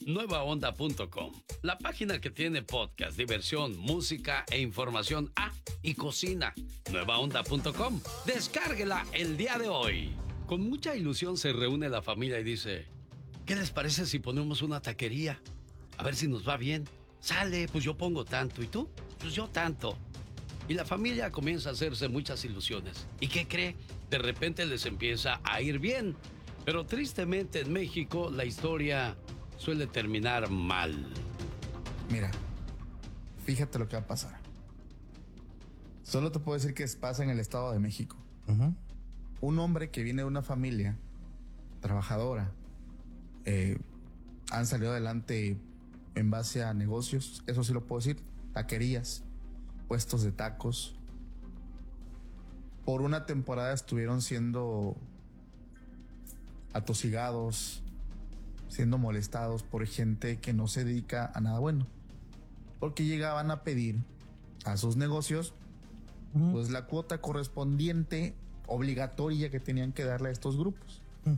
nuevaonda.com, la página que tiene podcast, diversión, música e información. Y cocina. Nuevaonda.com. Descárguela el día de hoy. Con mucha ilusión se reúne la familia y dice: ¿qué les parece si ponemos una taquería? A ver si nos va bien. Sale, pues yo pongo tanto. ¿Y tú? Pues yo tanto. Y la familia comienza a hacerse muchas ilusiones. ¿Y qué cree? De repente les empieza a ir bien. Pero tristemente en México la historia suele terminar mal. Mira, fíjate lo que va a pasar. Solo te puedo decir que pasa en el Estado de México. Un hombre que viene de una familia trabajadora, han salido adelante en base a negocios, eso sí lo puedo decir, taquerías, puestos de tacos. Por una temporada estuvieron siendo atosigados, siendo molestados por gente que no se dedica a nada bueno, porque llegaban a pedir a sus negocios pues la cuota correspondiente obligatoria que tenían que darle a estos grupos.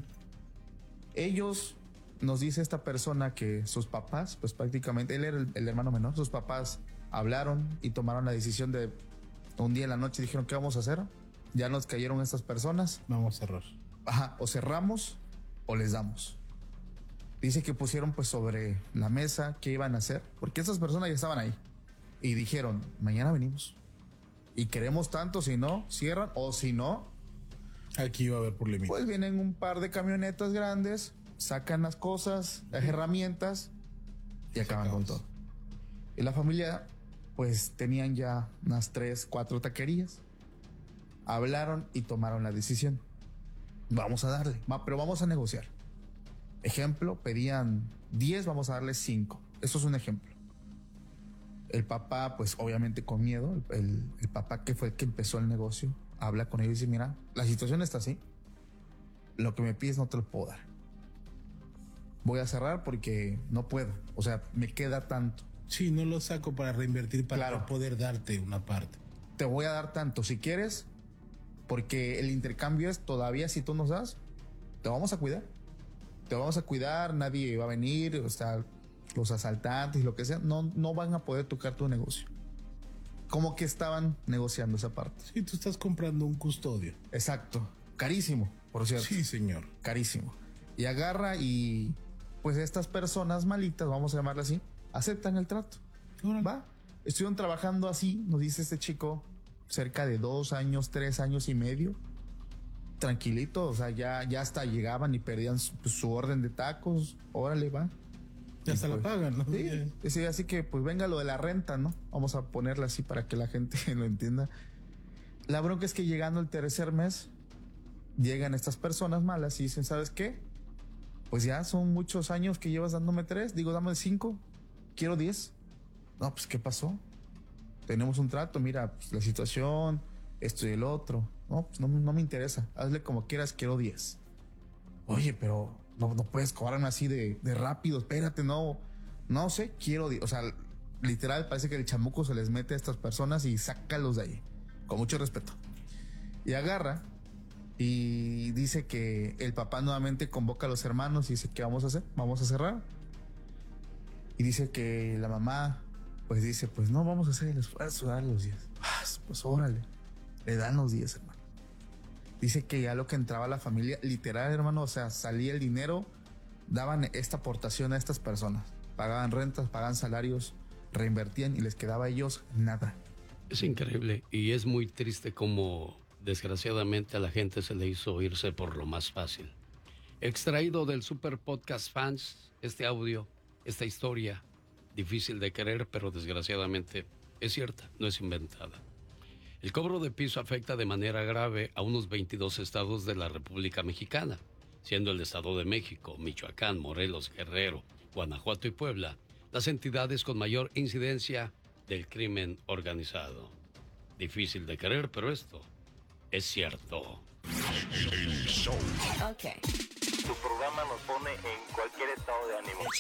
Ellos, nos dice esta persona, que sus papás, pues prácticamente él era el hermano menor, sus papás hablaron y tomaron la decisión de un día en la noche, dijeron: ¿qué vamos a hacer? Ya nos cayeron estas personas, vamos a cerrar. O cerramos o les damos. Dice que pusieron pues sobre la mesa qué iban a hacer, porque esas personas ya estaban ahí y dijeron: mañana venimos y queremos tanto, si no, cierran, o si no, aquí va a haber por límite. Pues vienen un par de camionetas grandes, sacan las cosas, las herramientas y acaban con todo. Y la familia pues tenían ya unas 3, 4 taquerías. Hablaron y tomaron la decisión: vamos a darle, pero vamos a negociar. Ejemplo, pedían 10, vamos a darle 5. Eso es un ejemplo. El papá, pues obviamente con miedo, el papá que fue el que empezó el negocio, habla con ellos y dice: mira, la situación está así, lo que me pides no te lo puedo dar. Voy a cerrar porque no puedo, o sea, me queda tanto. Sí, no lo saco para reinvertir, para poder darte una parte. Te voy a dar tanto si quieres, porque el intercambio es todavía, si tú nos das, te vamos a cuidar. Te vamos a cuidar, nadie va a venir, o sea, los asaltantes, lo que sea, no van a poder tocar tu negocio. Como que estaban negociando esa parte. Sí, tú estás comprando un custodio. Exacto. Carísimo, por cierto. Sí, señor. Carísimo. Y agarra y pues estas personas malitas, vamos a llamarlas así, aceptan el trato. Va. Estuvieron trabajando así, nos dice este chico, cerca de 2 años, 3 años y medio. Tranquilito, o sea, ya hasta llegaban y perdían su orden de tacos. Órale, va. Ya hasta pues, la pagan, ¿no? Sí, así que pues venga lo de la renta, ¿no? Vamos a ponerla así para que la gente lo entienda. La bronca es que llegando el tercer mes, llegan estas personas malas y dicen: ¿sabes qué? Pues ya son muchos años que llevas dándome 3, digo, dame 5, quiero 10. No, pues ¿qué pasó? Tenemos un trato, mira, pues la situación, esto y el otro. No, pues no me interesa, hazle como quieras, quiero 10. Oye, pero no puedes cobrarme así de rápido, espérate, no sé, quiero 10. O sea, literal parece que el chamuco se les mete a estas personas y sácalos de ahí, con mucho respeto. Y agarra y dice que el papá nuevamente convoca a los hermanos y dice: ¿qué vamos a hacer? Vamos a cerrar. Y dice que la mamá pues dice: pues no, vamos a hacer el esfuerzo de darle los 10. Pues órale, le dan los 10, hermano. Dice que ya lo que entraba a la familia, literal, hermano, o sea, salía el dinero, daban esta aportación a estas personas, pagaban rentas, pagaban salarios, reinvertían y les quedaba a ellos nada. Es increíble y es muy triste como desgraciadamente a la gente se le hizo irse por lo más fácil. Extraído del Super Podcast Fans, este audio, esta historia, difícil de creer, pero desgraciadamente es cierta, no es inventada. El cobro de piso afecta de manera grave a unos 22 estados de la República Mexicana, siendo el Estado de México, Michoacán, Morelos, Guerrero, Guanajuato y Puebla las entidades con mayor incidencia del crimen organizado. Difícil de creer, pero esto es cierto. El show. Ok. Tu programa nos pone en cualquier estado de ánimo.